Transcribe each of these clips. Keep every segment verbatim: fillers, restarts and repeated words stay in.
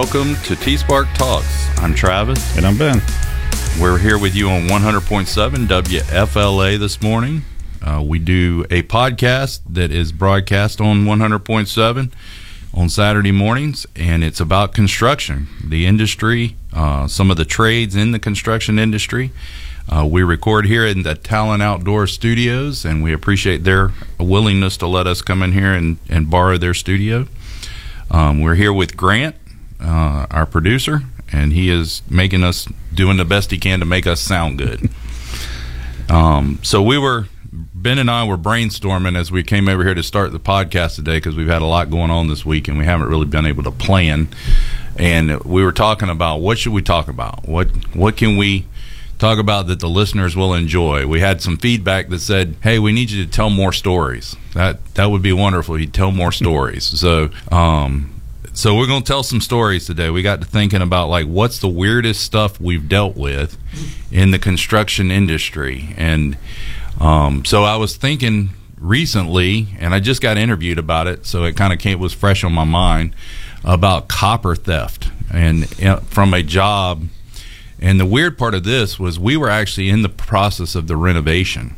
welcome to T-Spark Talks. I'm Travis. And I'm Ben. We're here with you on one hundred point seven W F L A this morning. Uh, we do a podcast that is broadcast on one hundred point seven on Saturday mornings, and it's about construction, the industry, uh, some of the trades in the construction industry. Uh, we record here in the Talent Outdoor Studios, and we appreciate their willingness to let us come in here and, and borrow their studio. Um, we're here with Grant, uh, our producer, and he is making us, doing the best he can to make us sound good. um, so we were, Ben and I were brainstorming as we came over here to start the podcast today, because we've had a lot going on this week and we haven't really been able to plan. And we were talking about, what should we talk about? What what can we talk about that the listeners will enjoy? We had some feedback that said, hey, we need you to tell more stories. That that would be wonderful. You'd tell more stories. So um, so we're going to tell some stories today. We got to thinking about, like, what's the weirdest stuff we've dealt with in the construction industry. And um, so I was thinking recently, and I just got interviewed about it, so it kind of came was fresh on my mind, about copper theft and uh, from a job. And the weird part of this was we were actually in the process of the renovation.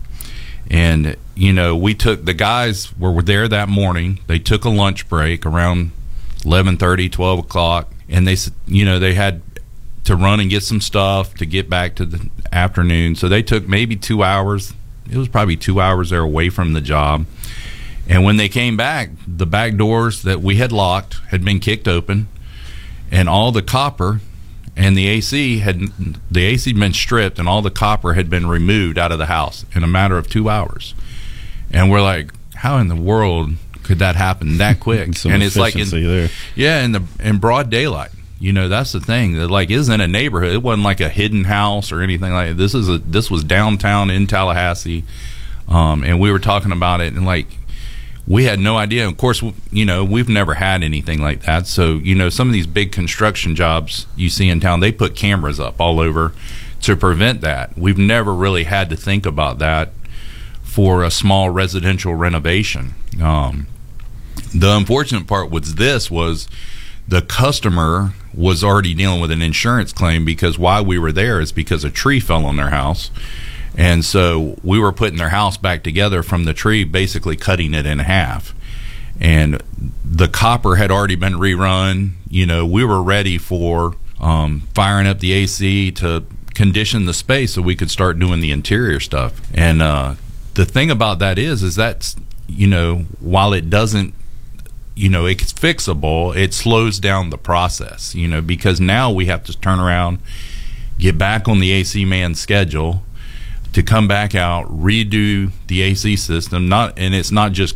And, you know, we took, the guys were there that morning. They took a lunch break around eleven thirty, twelve o'clock. And they, you know, they had to run and get some stuff to get back to the afternoon. So they took maybe two hours. It was probably two hours there away from the job. And when they came back, the back doors that we had locked had been kicked open, and all the copper and the A C had the A C had been stripped, and all the copper had been removed out of the house in a matter of two hours. And we're like, how in the world could that happen that quick? And it's like in, there. yeah, in the in broad daylight. You know, that's the thing. That, like, isn't a neighborhood. It wasn't like a hidden house or anything like that. This is a this was downtown in Tallahassee, um, and we were talking about it, and like, we had no idea. Of course, you know, we've never had anything like that. So, you know, some of these big construction jobs you see in town, they put cameras up all over to prevent that. We've never really had to think about that for a small residential renovation. Um, the unfortunate part was this was the customer was already dealing with an insurance claim, because why we were there is because a tree fell on their house. And so we were putting their house back together from the tree, basically cutting it in half. And the copper had already been rerun. You know, we were ready for um, firing up the A C to condition the space so we could start doing the interior stuff. And uh, the thing about that is, is that's, you know, while it doesn't, you know, it's fixable, it slows down the process, you know, because now we have to turn around, get back on the A C man's schedule to come back out, redo the A C system, not, and it's not just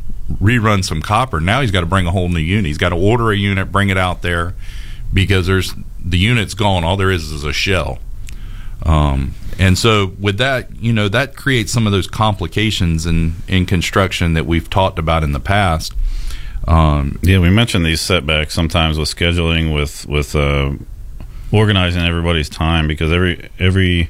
rerun some copper. Now he's got to bring a whole new unit. He's got to order a unit, bring it out there, because there's the unit's gone. All there is is a shell. Um, and so with that, you know, that creates some of those complications in, in construction that we've talked about in the past. Um, yeah, we mentioned these setbacks sometimes with scheduling, with with uh, organizing everybody's time, because every every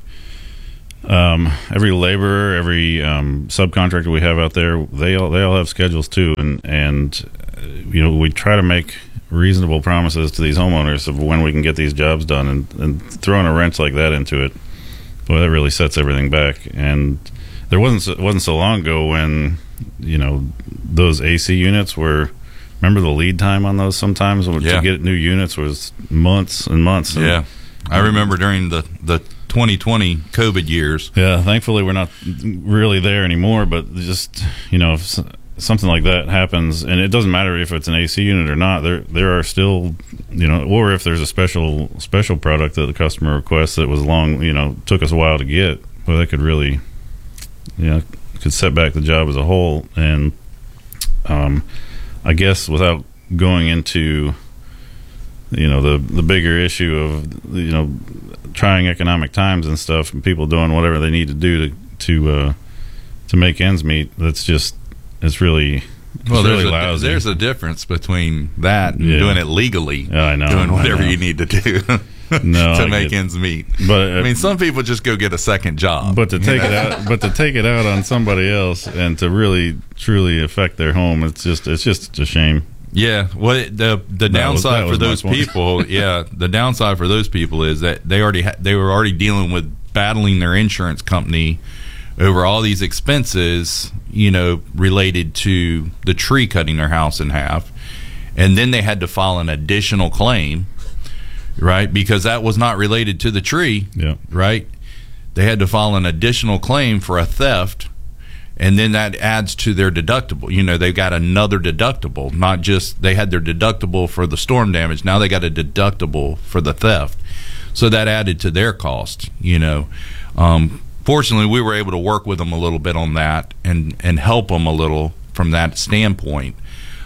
Um, every laborer, every um, subcontractor we have out there, they all they all have schedules too, and and uh, you know, we try to make reasonable promises to these homeowners of when we can get these jobs done, and, and throwing a wrench like that into it, boy, that really sets everything back. And there wasn't so, it wasn't so long ago when, you know, those A C units were. Remember the lead time on those sometimes? Yeah. To get new units was months and months. And, yeah, I remember during the the twenty twenty COVID years. Yeah, thankfully we're not really there anymore, but just, you know, if something like that happens, and it doesn't matter if it's an A C unit or not, there there are still, you know, or if there's a special special product that the customer requests that was long, you know, took us a while to get, well, that could really, you know, could set back the job as a whole. And um, I guess without going into, you know, the the bigger issue of, you know, trying economic times and stuff, and people doing whatever they need to do to to uh, to make ends meet. That's just, it's really, it's well, there's really a, lousy. There's a difference between that and Yeah. doing it legally. Yeah, I know. Doing whatever I know. you need to do No, to I make get- ends meet. But uh, I mean, some people just go get a second job. but to take it out, but to take it out on somebody else and to really truly affect their home, it's just it's just a shame. Yeah, well, the the That was- downside that for was my those point. people, yeah, the downside for those people is that they already ha- they were already dealing with battling their insurance company over all these expenses, you know, related to the tree cutting their house in half, and then they had to file an additional claim, right? Because that was not related to the tree, Yeah. right? They had to file an additional claim for a theft. And then that adds to their deductible. You know, they got another deductible, not just they had their deductible for the storm damage. Now they got a deductible for the theft. So that added to their cost, you know. Um, fortunately, we were able to work with them a little bit on that and, and help them a little from that standpoint.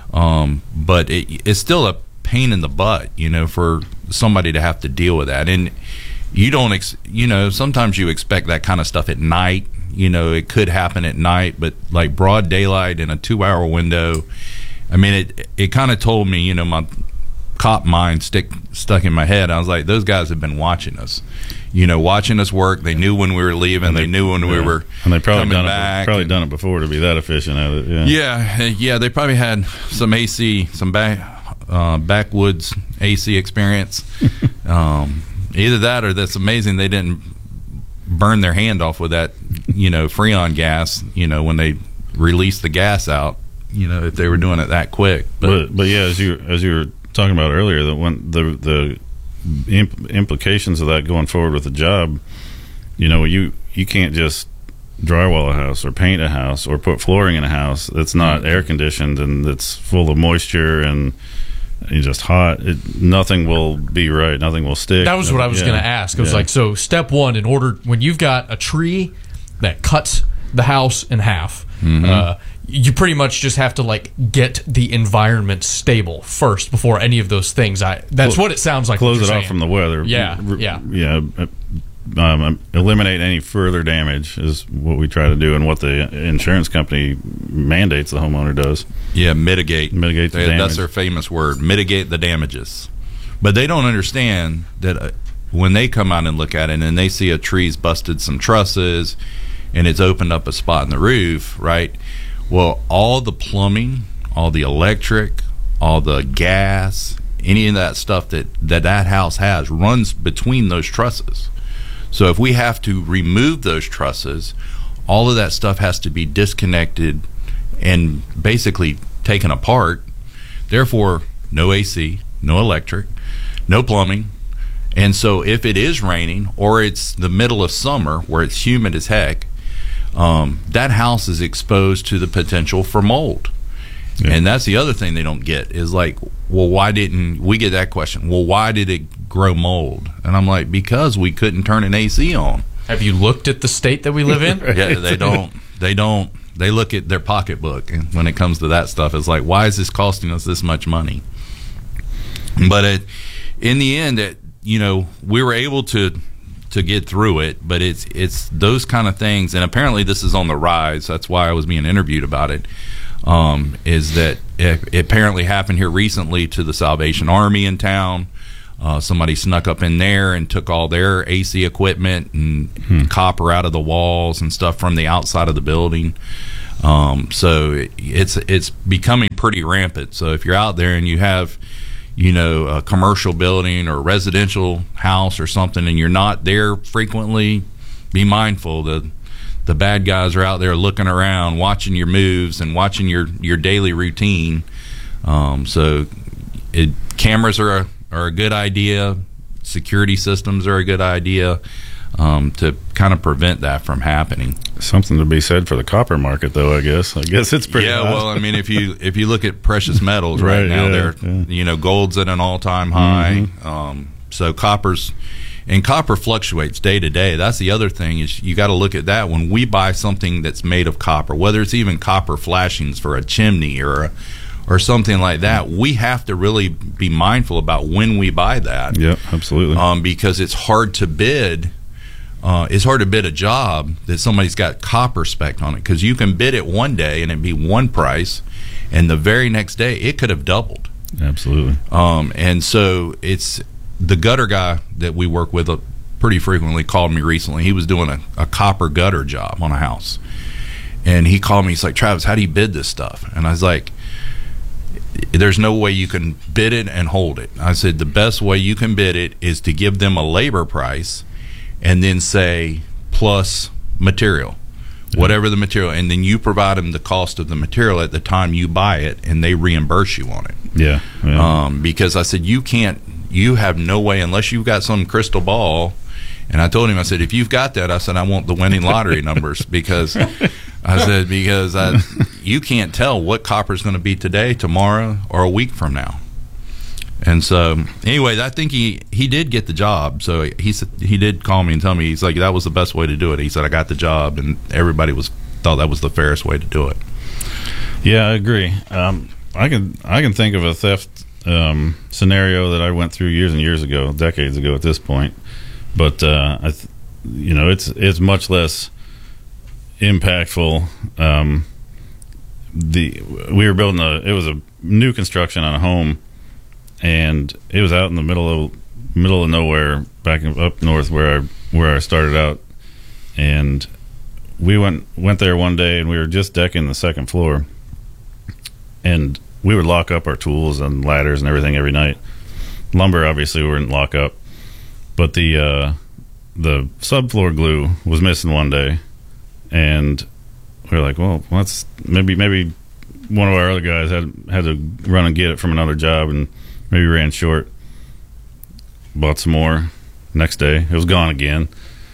Um, but it, it's still a pain in the butt, you know, for somebody to have to deal with that. And you don't, ex- you know, sometimes you expect that kind of stuff at night. You know, it could happen at night, but like broad daylight in a two-hour window, I mean, it it kind of told me, you know, my cop mind stick stuck in my head. I was like, those guys have been watching us, you know, watching us work. They knew when we were leaving. They, they knew when yeah. we were and they probably coming done back. it probably and, done it before to be that efficient at it. Yeah, yeah, yeah. They probably had some A C, some back uh, backwoods A C experience. um, either that or that's amazing they didn't burn their hand off with that, you know, Freon gas, you know, when they released the gas out, you know, if they were doing it that quick. But but, but yeah, as you as you were talking about earlier, that when the the imp- implications of that going forward with the job, you know, you you can't just drywall a house or paint a house or put flooring in a house that's not air conditioned and that's full of moisture and it's just hot. It, nothing will be right. Nothing will stick. That was what I was Yeah. going to ask. I was Yeah. like, so step one, in order, when you've got a tree that cuts the house in half, Mm-hmm. uh, you pretty much just have to like get the environment stable first before any of those things. I that's Cl- what it sounds like. close what it you're off saying. from the weather. Yeah, R- yeah. yeah. Um, eliminate any further damage is what we try to do, and what the insurance company mandates the homeowner does. yeah, mitigate. Mitigate the They- damage. That's their famous word, mitigate the damages. But they don't understand that uh, when they come out and look at it and they see a tree's busted some trusses and it's opened up a spot in the roof, right? Well, all the plumbing, all the electric, all the gas, any of that stuff that that, that house has runs between those trusses. So if we have to remove those trusses, all of that stuff has to be disconnected and basically taken apart. Therefore, no A C, no electric, no plumbing. And so if it is raining or it's the middle of summer where it's humid as heck, um, that house is exposed to the potential for mold. Yeah. And that's the other thing they don't get is like, well, why didn't we get that question? Well, why did it grow mold? And I'm like, because we couldn't turn an A C on. Have you looked at the state that we live in? Yeah, they don't. They don't. They look at their pocketbook, and when it comes to that stuff, it's like, why is this costing us this much money? But it, in the end, it, you know, we were able to to get through it. But it's it's those kind of things, and apparently this is on the rise. That's why I was being interviewed about it. Um, is that it, it apparently happened here recently to the Salvation Army in town. Uh, somebody snuck up in there and took all their A C equipment and hmm. copper out of the walls and stuff from the outside of the building. Um, so it, it's it's becoming pretty rampant. So if you're out there and you have, you know, a commercial building or a residential house or something, and you're not there frequently, be mindful. The the bad guys are out there looking around, watching your moves and watching your, your daily routine. Um, so it, cameras are a are a good idea. Security systems are a good idea um, to kind of prevent that from happening. Something to be said for the copper market, though. I guess. I guess it's pretty. Yeah, hot. well, I mean, if you if you look at precious metals right, Right, now, yeah, they're yeah. you know gold's at an all time high. Mm-hmm. Um, so copper's and copper fluctuates day to day. That's the other thing is you got to look at that when we buy something that's made of copper, whether it's even copper flashings for a chimney or a or something like that, we have to really be mindful about when we buy that. Yeah, absolutely. Um, because it's hard to bid. Uh, it's hard to bid a job that somebody's got copper spec on it, because you can bid it one day and it'd be one price, and the very next day it could have doubled. Absolutely. Um, and so it's the gutter guy that we work with uh, pretty frequently called me recently. He was doing a, a copper gutter job on a house, and he called me. He's like, Travis, how do you bid this stuff? And I was like, there's no way you can bid it and hold it. I said the best way you can bid it is to give them a labor price and then say plus material, yeah. whatever the material, and then you provide them the cost of the material at the time you buy it, and they reimburse you on it. Yeah, yeah. Um, because I said you can't, you have no way unless you've got some crystal ball. And I told him, I said, if you've got that, I said, I want the winning lottery numbers because I said, because I, you can't tell what copper is going to be today, tomorrow, or a week from now. And so, anyway, I think he, he did get the job. So he said, he did call me and tell me, he's like, that was the best way to do it. He said, I got the job, and everybody was thought that was the fairest way to do it. Yeah, I agree. Um, I can I can think of a theft um, scenario that I went through years and years ago, decades ago at this point. But uh, I, th- you know, it's it's much less impactful. Um, the we were building a it was a new construction on a home, and it was out in the middle of middle of nowhere, back in, up north where I where I started out, and we went went there one day, and we were just decking the second floor, and we would lock up our tools and ladders and everything every night. Lumber, obviously, we wouldn't lock up. But the uh, the subfloor glue was missing one day, and we were like, "Well, let's maybe maybe one of our other guys had had to run and get it from another job, and maybe ran short." Bought some more. Next day, it was gone again,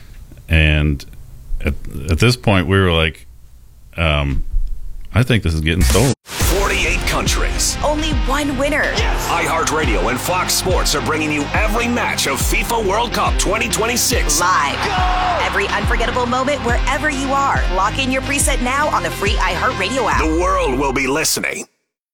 and at at this point, we were like, um, "I think this is getting stolen." forty-eight countries. Only one winner. Yes. iHeartRadio and Fox Sports are bringing you every match of FIFA World Cup twenty twenty-six. Live. Go! Every unforgettable moment wherever you are. Lock in your preset now on the free iHeartRadio app. The world will be listening.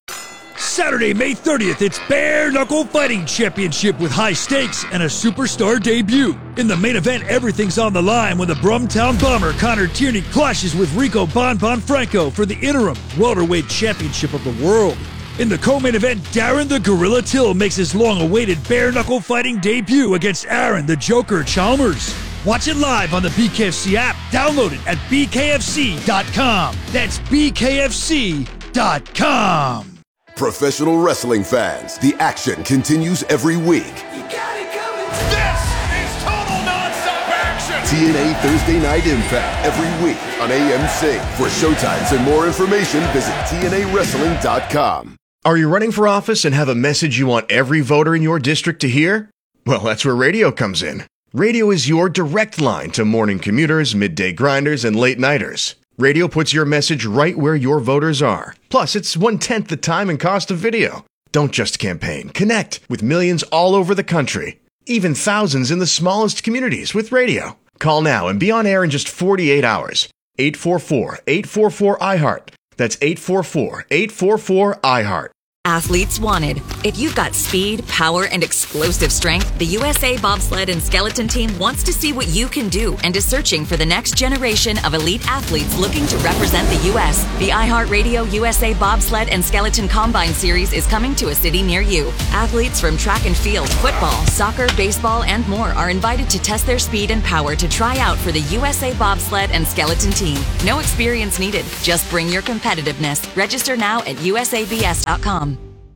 Saturday, May thirtieth, it's Bare Knuckle Fighting Championship with high stakes and a superstar debut. In the main event, everything's on the line when the Brumtown Bomber Connor Tierney clashes with Rico Bon Bon Franco for the interim welterweight championship of the world. In the co-main event, Darren the Gorilla Till makes his long-awaited Bare Knuckle Fighting debut against Aaron the Joker Chalmers. Watch it live on the B K F C app. Download it at B K F C dot com. That's B K F C dot com. Professional wrestling fans, the action continues every week. You got it coming. This is total nonstop action. T N A Thursday Night Impact every week on A M C. For showtimes and more information, visit T N A wrestling dot com. Are you running for office and have a message you want every voter in your district to hear? Well, that's where radio comes in. Radio is your direct line to morning commuters, midday grinders, and late-nighters. Radio puts your message right where your voters are. Plus, it's one-tenth the time and cost of video. Don't just campaign. Connect with millions all over the country. Even thousands in the smallest communities with radio. Call now and be on air in just forty-eight hours. eight four four, eight four four, I heart. That's eight four four, eight four four, I heart. Athletes wanted. If you've got speed, power, and explosive strength, the U S A Bobsled and Skeleton Team wants to see what you can do and is searching for the next generation of elite athletes looking to represent the U S. The iHeartRadio U S A Bobsled and Skeleton Combine Series is coming to a city near you. Athletes from track and field, football, soccer, baseball, and more are invited to test their speed and power to try out for the U S A Bobsled and Skeleton Team. No experience needed. Just bring your competitiveness. Register now at U S A B S dot com.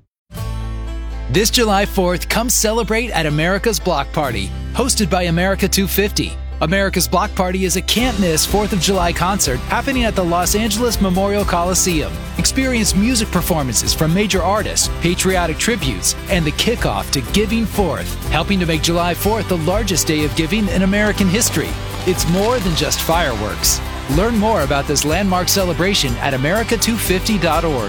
This July fourth, come celebrate at America's Block Party, hosted by America two fifty. America's Block Party is a can't-miss fourth of July concert happening at the Los Angeles Memorial Coliseum. Experience music performances from major artists, patriotic tributes, and the kickoff to Giving Fourth, helping to make July fourth the largest day of giving in American history. It's more than just fireworks. Learn more about this landmark celebration at America two fifty dot org.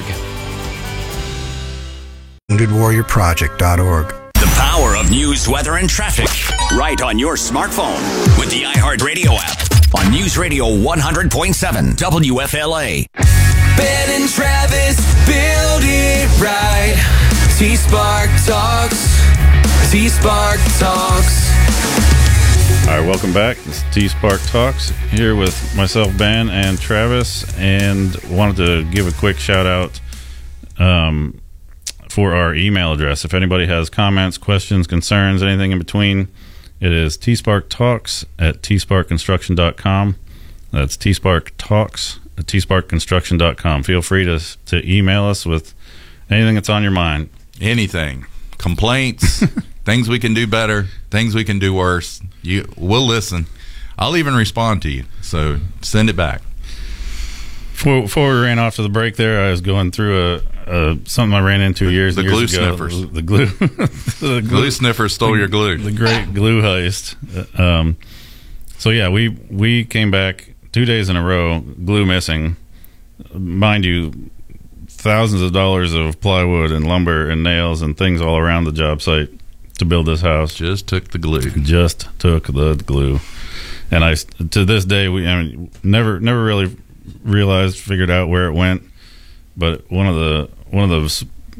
wounded warrior project dot org. The power of news, weather, and traffic right on your smartphone with the iHeartRadio app on News Radio one hundred point seven W F L A. Ben and Travis build it right. T-Spark Talks. T-Spark Talks. All right, welcome back. This is T-Spark Talks here with myself, Ben, and Travis, and wanted to give a quick shout out um, for our email address. If anybody has comments, questions, concerns, anything in between, it is tsparktalks at tsparkconstruction dot com. That's tsparktalks at tsparkconstruction dot com. Feel free to to email us with anything that's on your mind. Anything. Complaints, things we can do better, things we can do worse. You, we'll listen. I'll even respond to you. So send it back. Before, before we ran off to the break there, I was going through a, a something I ran into years the and years glue ago. Sniffers. The glue, the glue, glue sniffers stole the, your glue. The great glue heist. Um, so yeah, we we came back two days in a row, glue missing. Mind you, thousands of dollars of plywood and lumber and nails and things all around the job site to build this house. Just took the glue. Just took the glue. And I, to this day, we I mean, never never really realized, figured out where it went. But one of the one of the s-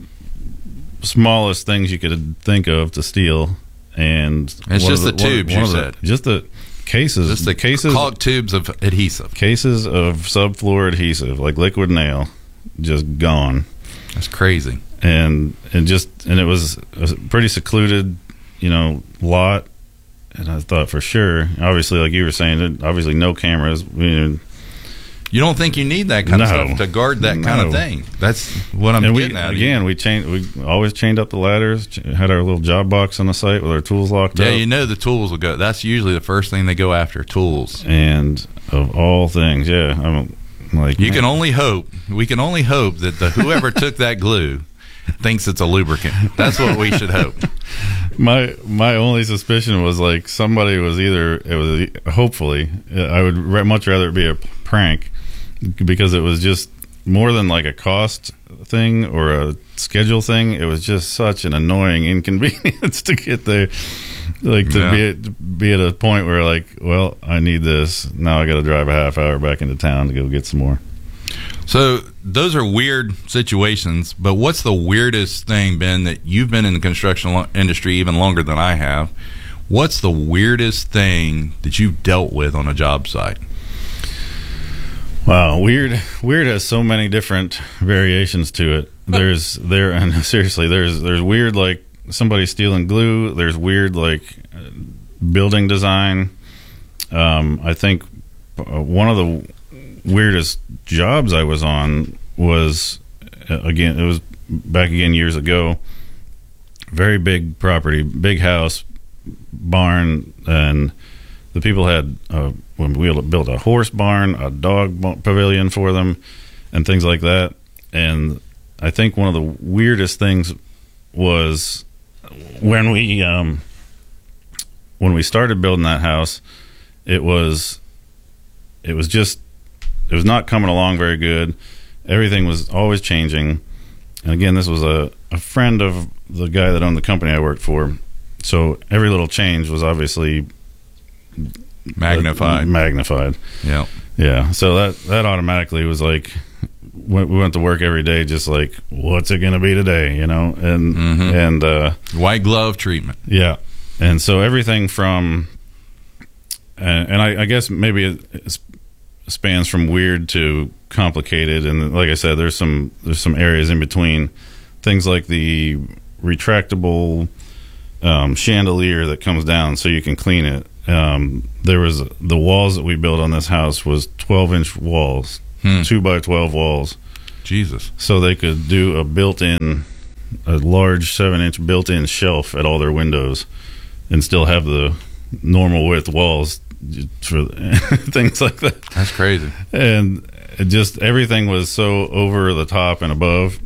smallest things you could think of to steal, and it's just the, the tubes. One, you one said the, just the cases, just the cases, caulk tubes of adhesive, cases of subfloor adhesive, like liquid nail, just gone. That's crazy. And and just and it was a pretty secluded, you know, lot. And I thought for sure, obviously, like you were saying, obviously no cameras. We, you don't think you need that kind no, of stuff to guard that no. kind of thing. That's what I'm and getting we, at. Again, we chained. We always chained up the ladders. Had our little job box on the site with our tools locked yeah, up. Yeah, you know the tools will go. That's usually the first thing they go after, tools. And of all things, yeah, I'm like you man. can only hope. We can only hope that the whoever took that glue thinks it's a lubricant. That's what we should hope. My my only suspicion was like somebody was either it was hopefully I would re- much rather it be a prank because it was just more than like a cost thing or a schedule thing. It was just such an annoying inconvenience to get there, like to yeah. be at, be at a point where like, well, I need this now. I got to drive a half hour back into town to go get some more. So those are weird situations, but what's the weirdest thing, Ben, that you've been in the construction lo- industry even longer than I have? What's the weirdest thing that you've dealt with on a job site? Wow, weird. Weird has so many different variations to it. There's there, and seriously, there's there's weird like somebody stealing glue. There's weird like building design. Um, I think one of the weirdest jobs I was on was again it was back again years ago. Very big property, big house, barn, and the people had uh, when we built a horse barn, a dog pavilion for them, and things like that. And I think one of the weirdest things was when we um, when we started building that house. It was it was just it was not coming along very good. Everything was always changing. And again, this was a, a friend of the guy that owned the company I worked for. So every little change was obviously magnified. Uh, magnified. Yeah. Yeah. So that, that automatically was like, we went to work every day just like, what's it going to be today? You know? And, mm-hmm. and, uh, white glove treatment. Yeah. And so everything from, and, and I, I guess maybe it spans from weird to complicated, and like I said, there's some there's some areas in between. Things like the retractable um, chandelier that comes down so you can clean it. Um, there was the walls that we built on this house was twelve inch walls, hmm. two by twelve walls. Jesus! So they could do a built-in, a large seven inch built-in shelf at all their windows, and still have the normal width walls for things like that. That's crazy. And it just everything was so over the top and above.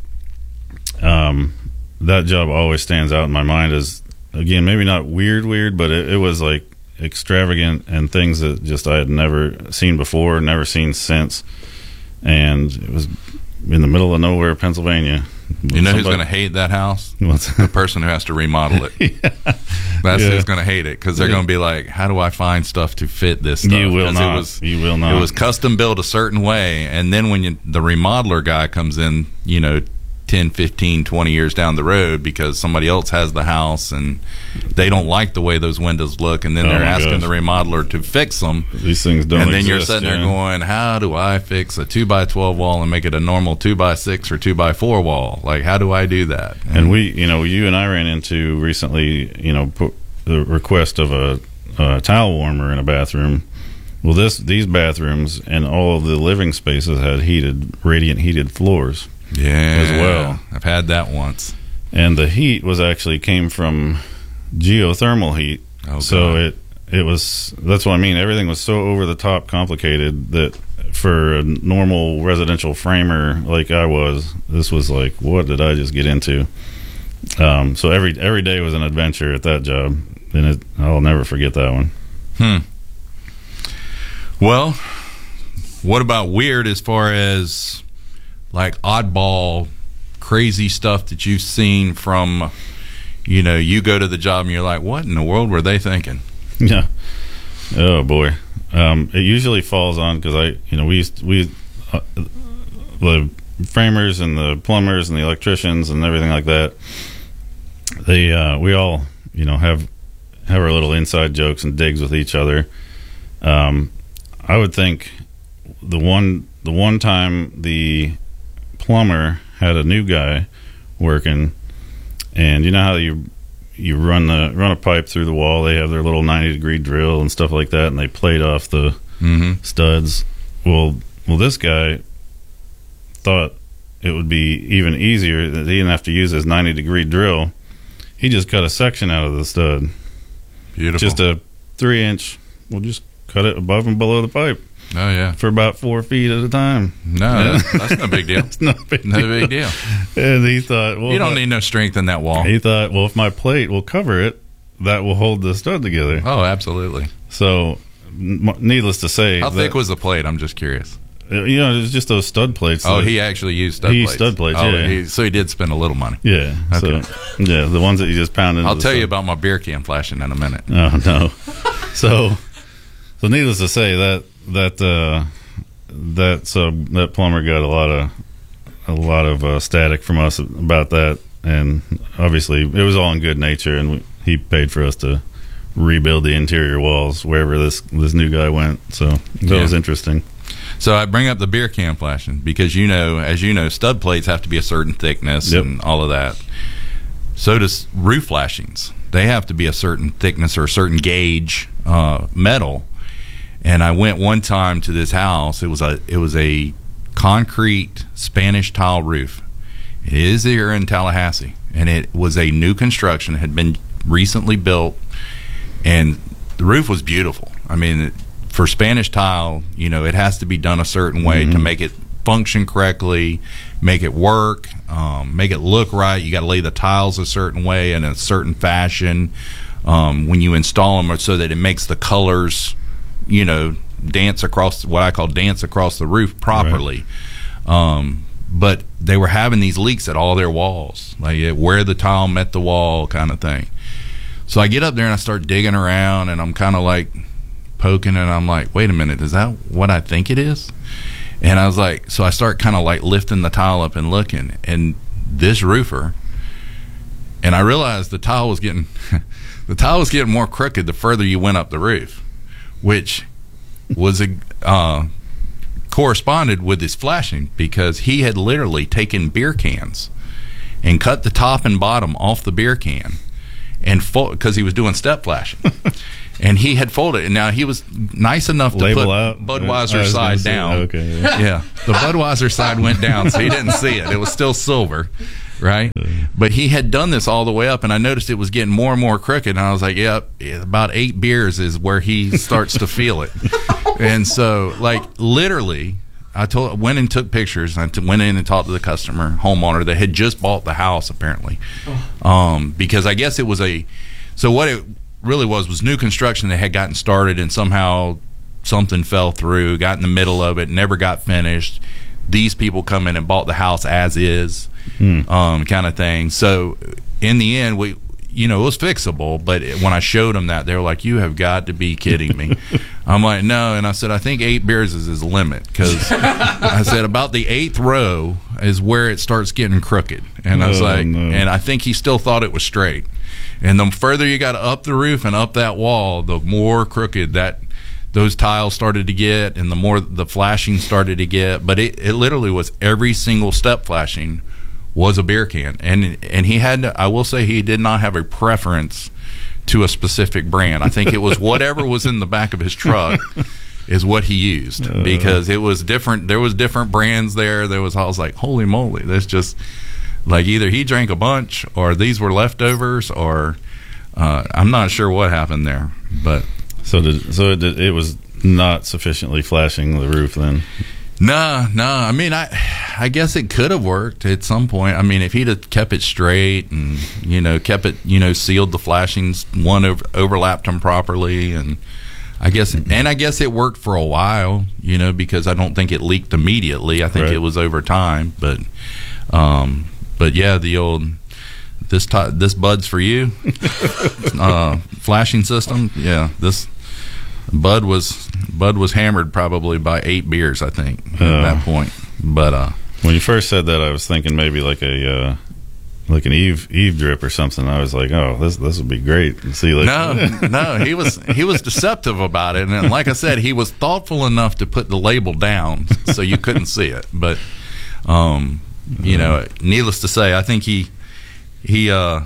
Um, that job always stands out in my mind as, again, maybe not weird, weird, but it, it was like extravagant and things that just I had never seen before, never seen since. And it was in the middle of nowhere, Pennsylvania. You know Somebody, who's going to hate that house? What's the person who has to remodel it. yeah. That's yeah. who's going to hate it because they're yeah. going to be like, "How do I find stuff to fit this stuff?" You will not. It was, you will not. It was custom built a certain way, and then when you, the remodeler guy comes in, you know, ten, fifteen, twenty years down the road because somebody else has the house and they don't like the way those windows look, and then oh they're asking gosh. the remodeler to fix them. These things don't And then exist, you're sitting yeah. there going, "How do I fix a two by twelve wall and make it a normal two by six or two by four wall? Like, how do I do that?" And, and we, you know, you and I ran into recently, you know, put the request of a, a towel warmer in a bathroom. Well, this these bathrooms and all of the living spaces had heated, radiant heated floors. Yeah, as well. I've had that once. And the heat was actually came from geothermal heat. Oh, so God. it it was that's what I mean. Everything was so over the top complicated that for a normal residential framer like I was, this was like, what did I just get into? Um, so every every day was an adventure at that job, and it, I'll never forget that one. Hmm. Well, what about weird as far as like oddball, crazy stuff that you've seen from, you know, you go to the job and you're like, what in the world were they thinking? Yeah. Oh boy. Um, it usually falls on because I, you know, we used, we uh, the framers and the plumbers and the electricians and everything like that. They uh, we all, you know, have have our little inside jokes and digs with each other. Um, I would think the one the one time the plumber had a new guy working, and you know how you you run the run a pipe through the wall. They have their little ninety degree drill and stuff like that, and they plate off the mm-hmm. studs. Well, well, this guy thought it would be even easier that he didn't have to use his ninety degree drill. He just cut a section out of the stud. Beautiful. Just a three inch. We'll just cut it above and below the pipe. Oh yeah, for about four feet at a time. No, yeah. that's, that's no big deal. That's no big no deal. big deal. And he thought, well, you don't need no strength in that wall. He thought, well, if my plate will cover it, that will hold the stud together. Oh, absolutely. So, n- needless to say, how that, thick was the plate? I'm just curious. Uh, you know, it's just those stud plates. Oh, like, he actually used stud he plates. He used stud plates. Oh, yeah. He, so he did spend a little money. Yeah. Okay. So, yeah, the ones that you just pound into. I'll the tell stud. you about my beer can flashing in a minute. Oh no. so, so needless to say that that. Uh, that so that plumber got a lot of a lot of uh, static from us about that, and obviously it was all in good nature, and we, he paid for us to rebuild the interior walls wherever this this new guy went. So that yeah. was interesting. So I bring up the beer can flashing because, you know, as you know, stud plates have to be a certain thickness yep. and all of that. So does roof flashings. They have to be a certain thickness or a certain gauge uh, metal. And I went one time to this house. It was a it was a concrete Spanish tile roof. It is here in Tallahassee, and it was a new construction. It had been recently built, and the roof was beautiful. I mean, for Spanish tile, you know, it has to be done a certain way mm-hmm. to make it function correctly, make it work, um, make it look right. You got to lay the tiles a certain way in a certain fashion um, when you install them, so that it makes the colors, you know, dance across what I call dance across the roof properly. Right. Um, but they were having these leaks at all their walls, like where the tile met the wall kind of thing. So I get up there and I start digging around, and I'm kind of like poking, and I'm like, wait a minute, is that what I think it is? And I was like, so I start kind of like lifting the tile up and looking, and this roofer, and I realized the tile was getting the tile was getting more crooked the further you went up the roof, which was a uh, corresponded with his flashing, because he had literally taken beer cans and cut the top and bottom off the beer can, and fold, because he was doing step flashing, and he had folded it. And now he was nice enough to Label put out. Budweiser side say, down. Okay, yeah. yeah, the Budweiser side went down, so he didn't see it. It was still silver. Right, but he had done this all the way up, and I noticed it was getting more and more crooked, and I was like, yep, about eight beers is where he starts to feel it. And so, like, literally, I told went and took pictures, and I t- went in and talked to the customer homeowner that had just bought the house, apparently, um, because I guess it was a so what it really was was new construction that had gotten started, and somehow something fell through, got in the middle of it, never got finished. These people come in and bought the house as is, mm. um, kind of thing. So in the end, we, you know, it was fixable. But when I showed them that, they were like, "You have got to be kidding me!" I'm like, "No," and I said, "I think eight beers is his limit," because I said about the eighth row is where it starts getting crooked, and I was oh, like, no. and I think he still thought it was straight. And the further you got up the roof and up that wall, the more crooked that those tiles started to get, and the more the flashing started to get. But it, it literally was every single step flashing was a beer can, and and he had I will say he did not have a preference to a specific brand. I think it was whatever was in the back of his truck, is what he used Uh. because it was different. There was different brands there. There was I was like, holy moly, that's just like either he drank a bunch or these were leftovers or uh, I'm not sure what happened there. But so did, so it, it was not sufficiently flashing the roof then. No, no. I mean, I, I guess it could have worked at some point. I mean, if he'd have kept it straight and you know kept it, you know, sealed the flashings, one over, overlapped them properly, and I guess, and I guess it worked for a while, you know, because I don't think it leaked immediately. I think Right. it was over time, but, um, but yeah, the old this t- this Bud's for you, uh, flashing system. Yeah, this. Bud was Bud was hammered probably by eight beers, I think, at Uh, that point. But uh, when you first said that, I was thinking maybe like a uh, like an Eve Eve drip or something. I was like, oh, this this would be great. And see, like, no, no, he was he was deceptive about it, and like I said, he was thoughtful enough to put the label down so you couldn't see it. But um, you know, needless to say, I think he he. Uh,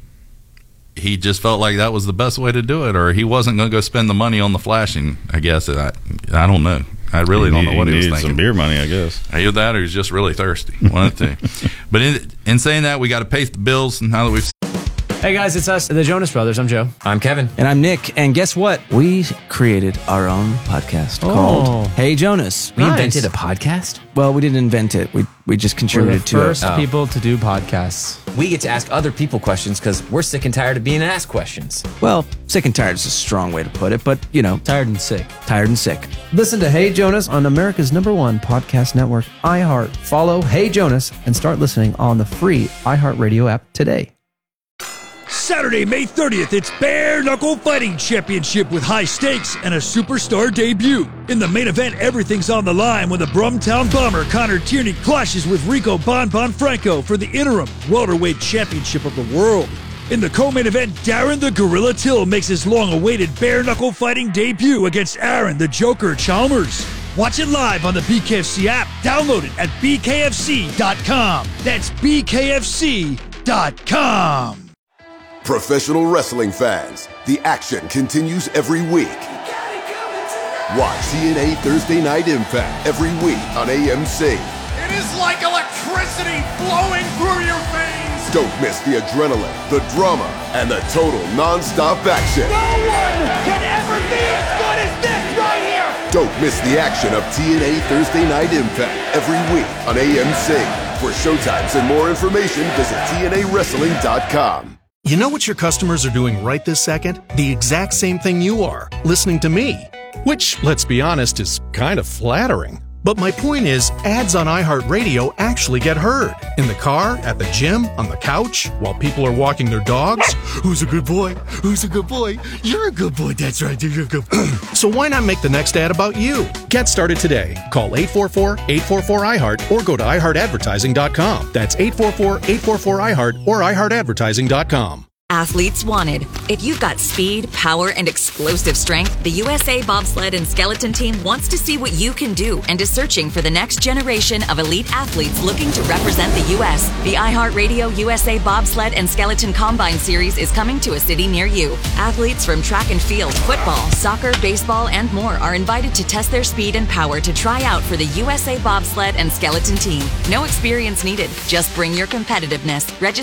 he just felt like that was the best way to do it, or he wasn't going to go spend the money on the flashing. I guess I, I don't know. I really don't know what he was needed thinking. some beer money, I guess. Either that, or he's just really thirsty. One of the two. But in, in saying that, we got to pay the bills now that we've. Hey guys, it's us, the Jonas Brothers. I'm Joe. I'm Kevin. And I'm Nick. And guess what? We created our own podcast Oh. called Hey Jonas. We Nice. invented a podcast? Well, we didn't invent it. We we just We're contributed the to it. first people to do podcasts. We get to ask other people questions because we're sick and tired of being asked questions. Well, sick and tired is a strong way to put it, but you know, tired and sick. Tired and sick. Listen to Hey Jonas on America's number one podcast network, iHeart. Follow Hey Jonas and start listening on the free iHeartRadio app today. Saturday, May thirtieth, it's Bare Knuckle Fighting Championship with high stakes and a superstar debut. In the main event, everything's on the line when the Brumtown Bomber Connor Tierney clashes with Rico Bon Bon Franco for the interim welterweight championship of the world. In the co-main event, Darren the Gorilla Till makes his long-awaited Bare Knuckle Fighting debut against Aaron the Joker Chalmers. Watch it live on the B K F C app. Download it at B K F C dot com. That's B K F C dot com. Professional wrestling fans, the action continues every week. Watch T N A Thursday Night Impact every week on A M C. It is like electricity flowing through your veins. Don't miss the adrenaline, the drama, and the total non-stop action. No one can ever be as good as this right here. Don't miss the action of T N A Thursday Night Impact every week on A M C. For showtimes and more information, visit T N A wrestling dot com. You know what your customers are doing right this second? The exact same thing you are, listening to me. Which, let's be honest, is kind of flattering. But my point is, ads on iHeartRadio actually get heard. In the car, at the gym, on the couch, while people are walking their dogs. Who's a good boy? Who's a good boy? You're a good boy, that's right, you're a good boy. So why not make the next ad about you? Get started today. Call eight four four, eight four four, I heart or go to i heart advertising dot com. That's eight four four, eight four four, I heart or i heart advertising dot com. Athletes wanted. If you've got speed, power, and explosive strength, the U S A Bobsled and Skeleton Team wants to see what you can do and is searching for the next generation of elite athletes looking to represent the U S. The iHeartRadio U S A Bobsled and Skeleton Combine Series is coming to a city near you. Athletes from track and field, football, soccer, baseball, and more are invited to test their speed and power to try out for the U S A Bobsled and Skeleton Team. No experience needed. Just bring your competitiveness. Register